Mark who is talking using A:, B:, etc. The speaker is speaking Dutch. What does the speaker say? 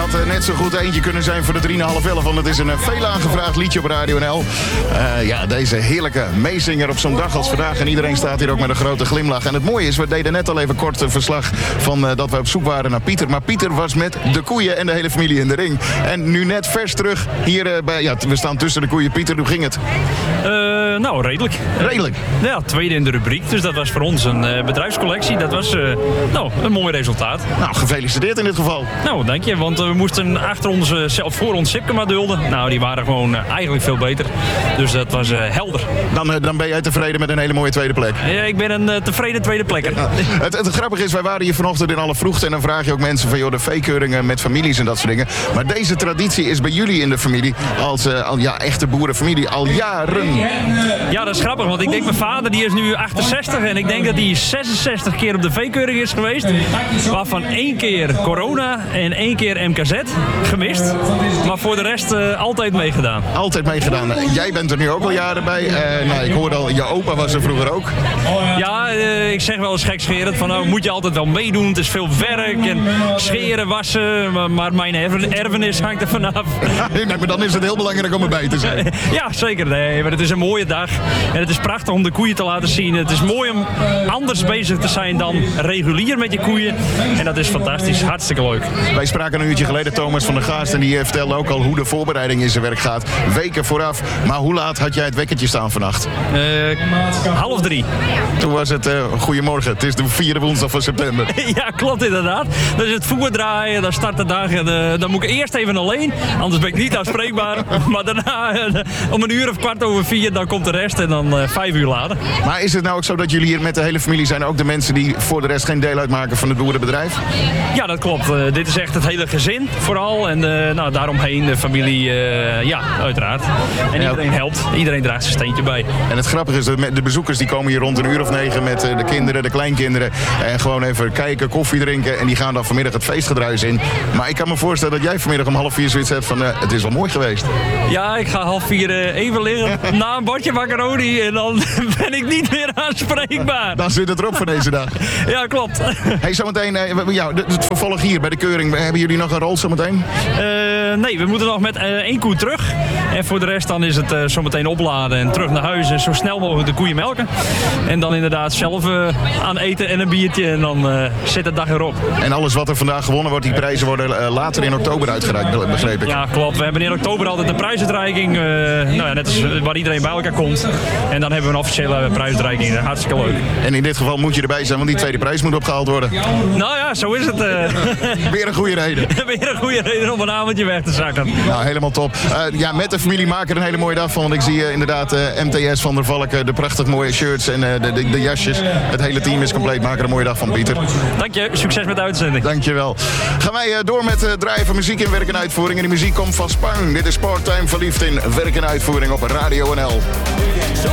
A: had net zo goed eentje kunnen zijn voor de 3,5-11. Want het is een veel aangevraagd liedje op Radio NL. Ja, deze heerlijke meezinger op zo'n dag als vandaag. En iedereen staat hier ook met een grote glimlach. En het mooie is, we deden net al even kort een verslag van dat we op zoek waren naar Pieter. Maar Pieter was met de koeien en de hele familie in de ring. En nu net vers terug hier bij... Ja, we staan tussen de koeien. Pieter, hoe ging het?
B: Nou, redelijk.
A: Redelijk?
B: Ja, tweede in de rubriek. Dus dat was voor ons een bedrijfscollectie. Dat was een mooi resultaat.
A: Nou, gefeliciteerd in dit geval.
B: Nou, dank je. Want we moesten achter ons, zelf voor ons Sipkema dulden. Nou, die waren gewoon eigenlijk veel beter. Dus dat was helder.
A: Dan ben jij tevreden met een hele mooie tweede plek?
B: Ja, ik ben een tevrede tweede plekker.
A: Ja. Het grappige is, wij waren hier vanochtend in alle vroegte. En dan vraag je ook mensen van, joh, de veekeuringen met families en dat soort dingen. Maar deze traditie is bij jullie in de familie als echte boerenfamilie al jaren.
B: Ja, dat is grappig. Want ik denk, mijn vader die is nu 68. En ik denk dat hij 66 keer op de veekeuring is geweest. Waarvan 1 keer corona en 1 keer MKZ gemist. Maar voor de rest altijd meegedaan.
A: Altijd meegedaan. Jij bent er nu ook al jaren bij. Ik hoorde al, je opa was er vroeger ook.
B: Ja, ik zeg wel eens gekscherend van, nou moet je altijd wel meedoen. Het is veel werk en scheren, wassen. Maar mijn erfenis hangt er vanaf.
A: Nee, maar dan is het heel belangrijk om erbij te zijn.
B: Ja, zeker. Nee, maar het is een mooie dag. En het is prachtig om de koeien te laten zien. Het is mooi om anders bezig te zijn dan regulier met je koeien. En dat is fantastisch. Hartstikke leuk.
A: Wij spraken een uurtje geleden Thomas van der Gaast. En die vertelde ook al hoe de voorbereiding in zijn werk gaat. Weken vooraf. Maar hoe laat had jij het wekkertje staan vannacht?
B: 2:30.
A: Toen was het goedemorgen. Het is de 4e woensdag van september.
B: Ja, klopt inderdaad. Dat is het voer draaien. Dan start de dag. Dan moet ik eerst even alleen. Anders ben ik niet aanspreekbaar. Maar daarna om 3:15 dan komt de rest. En dan 5 uur later.
A: Maar is het nou ook zo dat jullie hier met de hele familie zijn? Ook de mensen die voor de rest geen deel uitmaken van het boerenbedrijf?
B: Ja, dat klopt. Dit is echt het hele gezin vooral. En daaromheen de familie, ja, uiteraard. En iedereen helpt. Iedereen draagt zijn steentje bij.
A: En het grappige is dat de bezoekers die komen hier rond 9:00 met de kinderen, de kleinkinderen. En gewoon even kijken, koffie drinken. En die gaan dan vanmiddag het feestgedruis in. Maar ik kan me voorstellen dat jij vanmiddag om 3:30 zoiets hebt van het is wel mooi geweest.
B: Ja, ik ga 3:30 even liggen na een bordje macaroni. En dan ben ik niet meer aanspreekbaar.
A: Dan zit het erop voor deze dag.
B: Ja, klopt.
A: Hey, zometeen, het vervolg hier bij de keuring. Hebben jullie nog een rol zometeen?
B: Nee, we moeten nog met 1 koe terug. En voor de rest dan is het zometeen opladen en terug naar huis. En zo snel mogelijk de koeien melken. En dan inderdaad zelf aan eten en een biertje. En dan zit de dag erop.
A: En alles wat er vandaag gewonnen wordt, die prijzen worden later in oktober uitgereikt, begreep ik.
B: Ja, klopt. We hebben in oktober altijd een prijsuitreiking. Net als waar iedereen bij elkaar komt. En dan hebben we een officiële prijsuitreiking. Hartstikke leuk.
A: En in dit geval moet je erbij zijn, want die tweede prijs moet opgehaald worden.
B: Nou ja, zo is het.
A: Weer een goede reden.
B: Weer een goede reden om een avondje weg te zakken.
A: Nou, helemaal top. Met de familie maken er een hele mooie dag van. Want ik zie inderdaad MTS van der Valk, de prachtig mooie shirts en de jasjes. Het hele team is compleet. Maak er een mooie dag van, Pieter.
B: Dank je. Succes met de uitzending.
A: Dank je wel. Gaan wij door met draaien van muziek in werk en uitvoering. En die muziek komt van Spang. Dit is Part-Time Verliefd in werk en uitvoering op Radio NL.